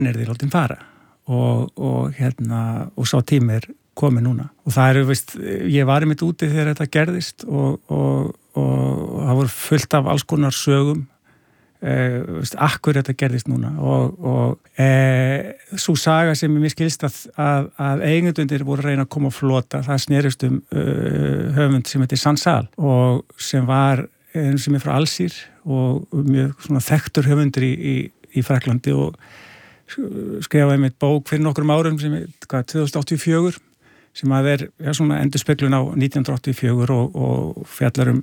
er því látin fara og sá tími komið núna og það veist, ég var einmitt úti þegar þetta gerðist og það voru fullt af alls konar sögum akkur þetta gerðist núna og svo saga sem mér skilst að eigendundir voru að reyna að koma að flota, það snerist höfund sem heitir Sansal og sem var sem frá Alsír og mjög svona þekktur höfundur í Frakklandi og skrifaði einmitt bók fyrir nokkrum árum sem 2084 sem að svona endurspeglun á 1984 og fjallar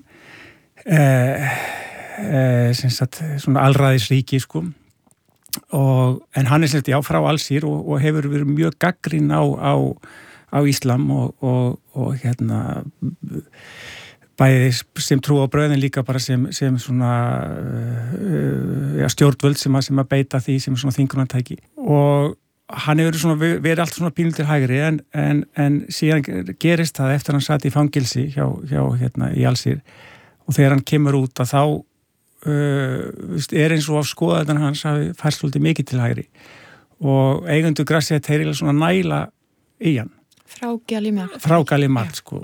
sem sagt svona alræðisríki sko en hann sem sagt frá Alsír og hefur verið mjög gagnrýninn á Íslam og bæði sem trú á bröðin líka bara sem svona stjórnvöld sem að beita því sem svona þvingunartæki og hann hefur svona verið allt svona pínu til hægri en síðan gerist það eftir hann sat í fangilsi hjá í Alsír og þegar hann kemur út að þá eins og á skoðaðan hans hafi færst svolítið mikið til hægri og eigendur Gracia þeir svona næla í hann frá Gallimard sko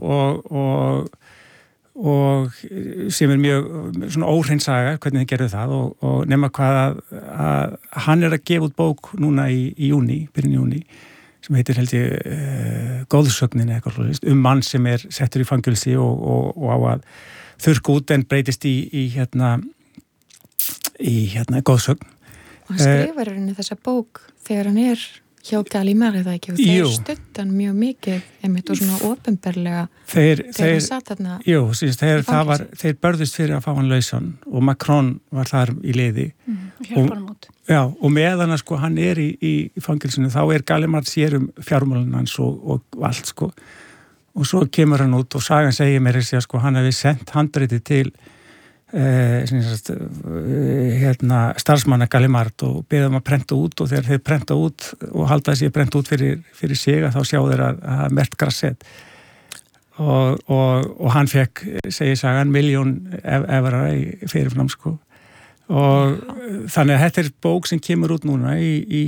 og sem mjög svona óhrein saga hvernig þið gerðu það og nema hvað að hann að gefa út bók núna í júní, byrjun júní sem heitir held ég góðsögnin eitthvað mann sem settur í fangilsi og á að þurrka út en breytist í góðsögn og hann skrifar henni þessa bók þegar hann hjá Gallimard eða ekki og þeir stuttan mjög mikið einmitt og svona opinberlega þeir satt þarna þeir börðust fyrir að fá hann lausan og Macron var þar í liði og meðan sko hann í fangilsinu þá Gallimard sér fjármálun hans og allt sko og svo kemur hann út og sagan segir mér að sko hann hefði sendt handritið til starfsmanna Gallimard og beðum að prenta út og þegar þeir prenta út og halda þessi að prenta út fyrir sig að þá sjá þeir að mert Grasset og hann fekk, segir sagan, 1 milljón evra fyrirfram sko og þannig að þetta bók sem kemur út núna í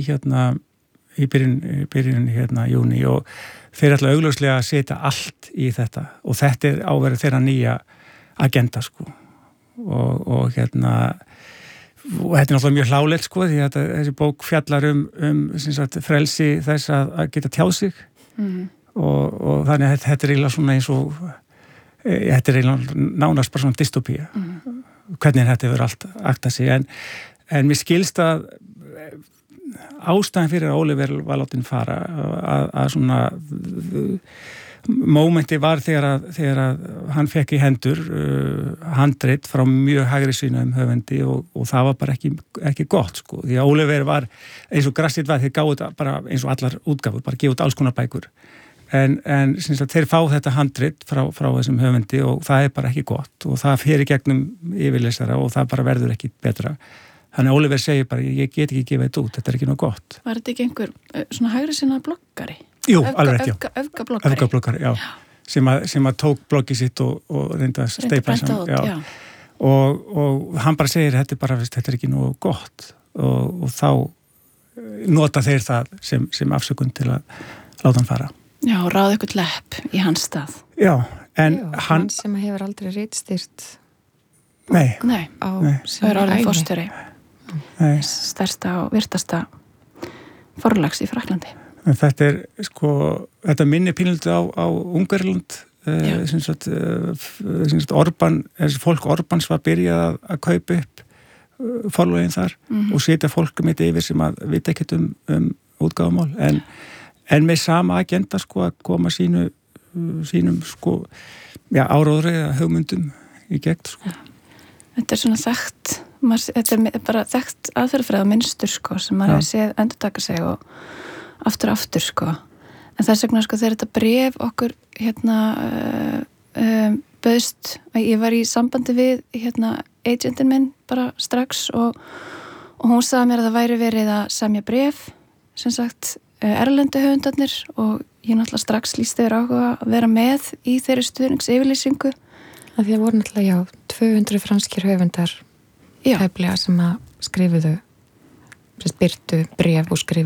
byrjun júní og þeir ætla augljóslega að setja allt í þetta og þetta áverið þeirra nýja agenda sko og þetta náttúrulega mjög hlálegt sko því að þessi bók fjallar sagt, frelsi þess að geta tjáð sig og þannig að þetta eiginlega svona eins og þetta eiginlega nánast bara svona dystopía hvernig þetta hefur allt aktað sig en mér skilst að ástæðan fyrir að Oliver var látin fara að svona mómenti var þegar að hann fekk í hendur handrit frá mjög hægri sínuðum höfundi og það var bara ekki gott sko því að Oliver var eins og Grasset var þeir gáðu bara eins og allar útgáfur bara gefa út alls konar bækur en þeir fá þetta handrit frá þessum höfundi og það bara ekki gott og það fer í gegnum yfirlesara og það bara verður ekki betra þannig að Oliver segir bara ég get ekki gefa þetta út, þetta ekki nóg gott. Var þetta ekki einhver svona hægri sinna bloggari? Jú, alveg rétt, já. Öfgabloggari, já. Sem að tók bloggið sitt og reynda að steypa saman. Og hann bara segir þetta er ekki nóg gott og þá nota þeir það sem afsökun til að láta hann fara. Já, ráða ykkur lepp í hans stað. Já, en hann sem hefur aldrei ritstýrt Nei. Það orðin forstjóri stærsta og virtasta forlags í Frakklandi. Þetta minni pínlítið á Ungverjaland Orbán, fólk Orbáns var byrjað að kaupa upp forlagin þar og setja fólk mitt yfir sem að vita ekkert útgáfumál en með sama agenda sko að koma sínum sko áróðri eða hugmyndum í gegn sko. Þetta svona þekkt, þetta bara þekkt aðferðafræða mynstur sko sem maður hefur séð endurtaka sig og aftur sko. En þess vegna sko þegar þetta bréf okkur bauðst að ég var í sambandi við agentinn minn bara strax og hún sagði mér að það væri verið að semja bréf sem sagt erlendu höfundarnir og ég náttúrulega strax lýsti þér áhuga að vera með í þeirri stuðningsyfirlýsingu. Að því að voru náttúrulega 200 franskir höfundar tæplega sem að skrifuðu byrtu bref og skrif